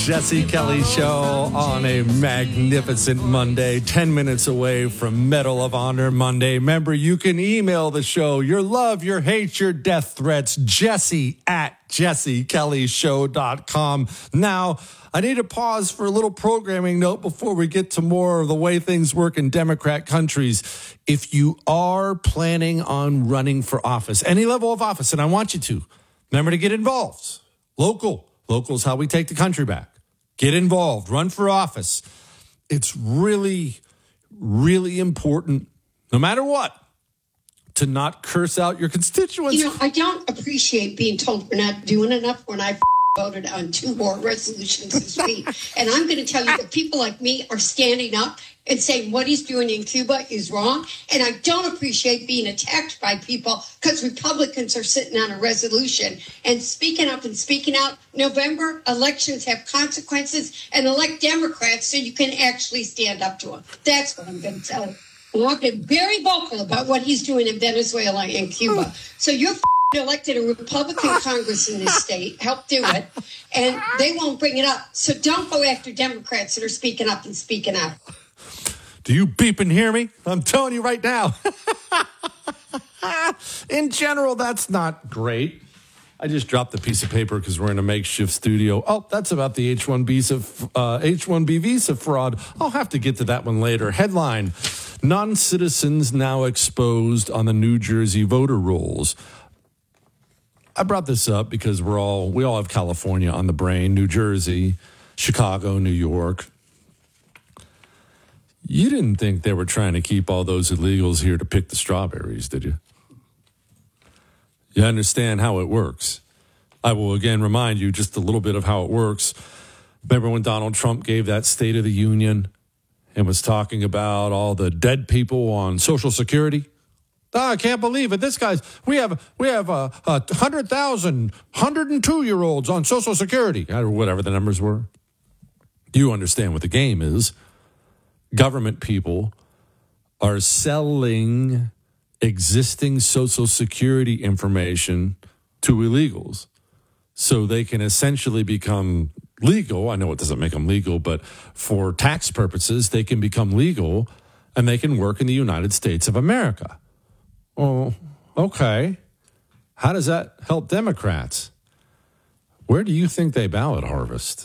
Jesse Kelly Show on a magnificent Monday, 10 minutes away from Medal of Honor Monday. Remember, you can email the show, your love, your hate, your death threats, jesse@jessekellyshow.com. Now, I need to pause for a little programming note before we get to more of the way things work in Democrat countries. If you are planning on running for office, any level of office, and I want you to, remember to get involved. Local is how we take the country back. Get involved. Run for office. It's really, really important, no matter what, to not curse out your constituents. You know, I don't appreciate being told we're not doing enough when I voted on 2 war resolutions this week. And I'm going to tell you that people like me are standing up and saying what he's doing in Cuba is wrong. And I don't appreciate being attacked by people because Republicans are sitting on a resolution and speaking up and speaking out. November, elections have consequences, and elect Democrats so you can actually stand up to them. That's what I'm going to tell you. I'm being very vocal about what he's doing in Venezuela and Cuba. So you're elected a Republican Congress in this state, help do it, and they won't bring it up. So don't go after Democrats that are speaking up and speaking out. Do you beep and hear me? I'm telling you right now. In general, that's not great. I just dropped the piece of paper because we're in a makeshift studio. Oh, that's about the H-1B visa fraud. I'll have to get to that one later. Headline, non-citizens now exposed on the New Jersey voter rolls. I brought this up because we all have California on the brain, New Jersey, Chicago, New York. You didn't think they were trying to keep all those illegals here to pick the strawberries, did you? You understand how it works. I will again remind you just a little bit of how it works. Remember when Donald Trump gave that State of the Union and was talking about all the dead people on Social Security? I can't believe it. We have 100,000, 102-year-olds on Social Security, or whatever the numbers were. You understand what the game is. Government people are selling existing Social Security information to illegals so they can essentially become legal. I know it doesn't make them legal, but for tax purposes, they can become legal and they can work in the United States of America. Oh, okay. How does that help Democrats? Where do you think they ballot harvest?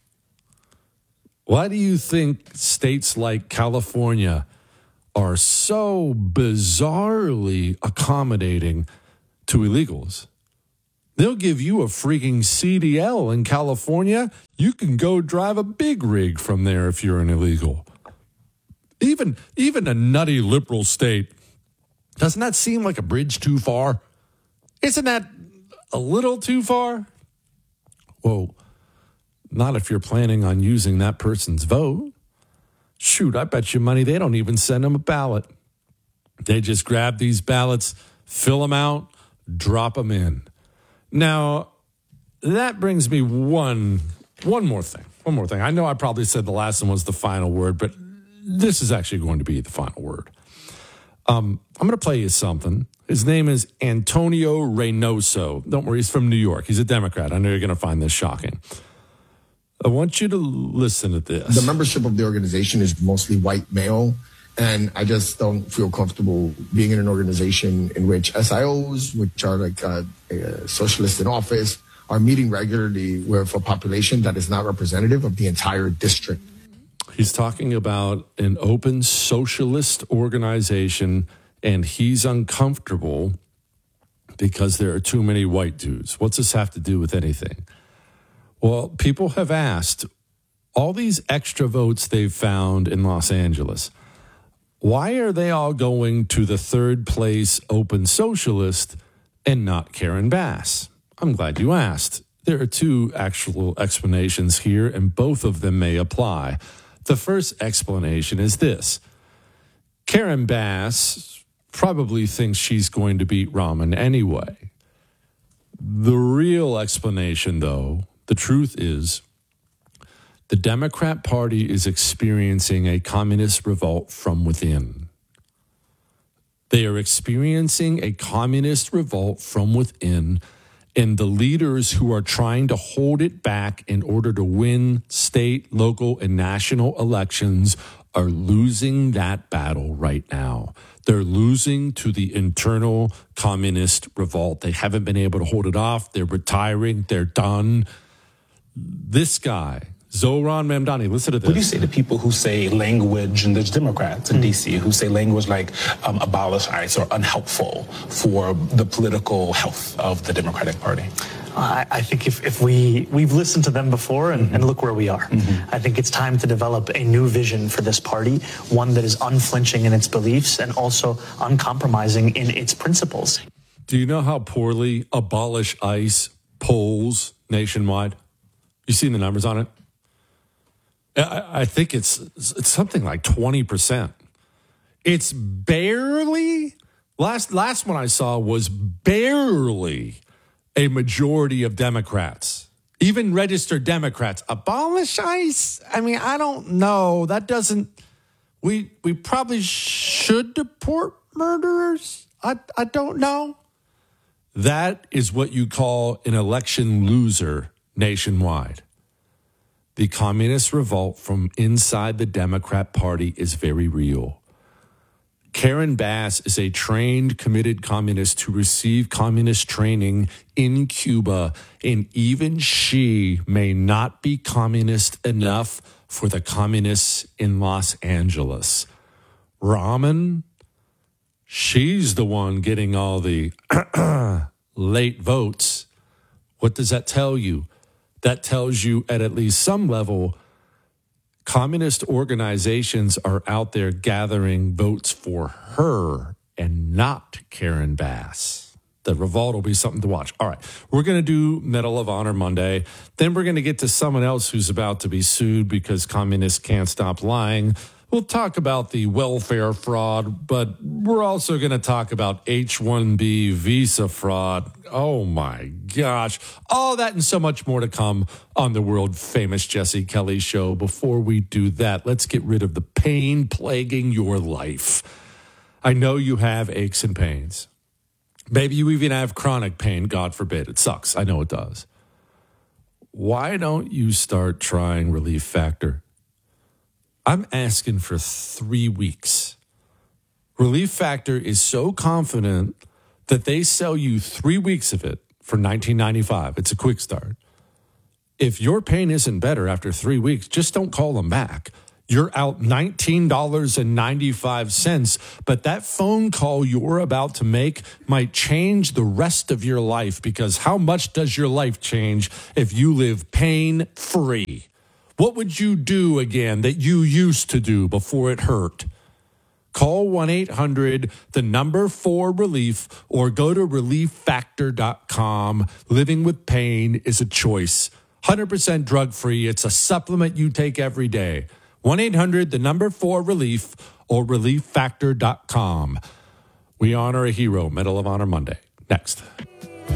Why do you think states like California are so bizarrely accommodating to illegals? They'll give you a freaking CDL in California. You can go drive a big rig from there if you're an illegal. Even a nutty liberal state. Doesn't that seem like a bridge too far? Isn't that a little too far? Whoa. Not if you're planning on using that person's vote. Shoot, I bet you money they don't even send them a ballot. They just grab these ballots, fill them out, drop them in. Now, that brings me one more thing. I know I probably said the last one was the final word, but this is actually going to be the final word. I'm going to play you something. His name is Antonio Reynoso. Don't worry, he's from New York. He's a Democrat. I know you're going to find this shocking. I want you to listen to this. The membership of the organization is mostly white male, and I just don't feel comfortable being in an organization in which SIOs, which are like socialists in office, are meeting regularly with a population that is not representative of the entire district. He's talking about an open socialist organization, and he's uncomfortable because there are too many white dudes. What's this have to do with anything? Well, people have asked, all these extra votes they've found in Los Angeles, why are they all going to the third place open socialist and not Karen Bass? I'm glad you asked. There are two actual explanations here, and both of them may apply. The first explanation is this. Karen Bass probably thinks she's going to beat Rahman anyway. The real explanation, though, the truth is, the Democrat Party is experiencing a communist revolt from within. They are experiencing a communist revolt from within, And the leaders who are trying to hold it back in order to win state, local, and national elections are losing that battle right now. They're losing to the internal communist revolt. They haven't been able to hold it off. They're retiring. They're done. This guy, Zohran Mamdani, listen to this. What do you say to people who say language, and there's Democrats in D.C. who say language like abolish ICE or unhelpful for the political health of the Democratic Party? I think if we've listened to them before and look where we are. I think it's time to develop a new vision for this party, one that is unflinching in its beliefs and also uncompromising in its principles. Do you know how poorly abolish ICE polls nationwide? You seen the numbers on it? I think it's something like 20%. It's barely, last one I saw was barely a majority of Democrats, even registered Democrats. Abolish ICE? I mean, I don't know. That doesn't, we probably should deport murderers? I don't know. That is what you call an election loser nationwide. The communist revolt from inside the Democrat Party is very real. Karen Bass is a trained, committed communist who received communist training in Cuba, and even she may not be communist enough for the communists in Los Angeles. Rahman, she's the one getting all the late votes. What does that tell you? That tells you at least some level, communist organizations are out there gathering votes for her and not Karen Bass. The revolt will be something to watch. All right, we're going to do Medal of Honor Monday. Then we're going to get to someone else who's about to be sued because communists can't stop lying. We'll talk about the welfare fraud, but we're also going to talk about H-1B visa fraud. Oh, my gosh. All that and so much more to come on the world-famous Jesse Kelly Show. Before we do that, let's get rid of the pain plaguing your life. I know you have aches and pains. Maybe you even have chronic pain, God forbid. It sucks. I know it does. Why don't you start trying Relief Factor? I'm asking for 3 weeks. Relief Factor is so confident that they sell you 3 weeks of it for $19.95. It's a quick start. If your pain isn't better after 3 weeks, just don't call them back. You're out $19.95, but that phone call you're about to make might change the rest of your life, because how much does your life change if you live pain-free? What would you do again that you used to do before it hurt? Call 1-800-4RELIEF or go to relieffactor.com. Living with pain is a choice. 100% drug-free. It's a supplement you take every day. 1-800-4RELIEF or relieffactor.com. We honor a hero. Medal of Honor Monday. Next.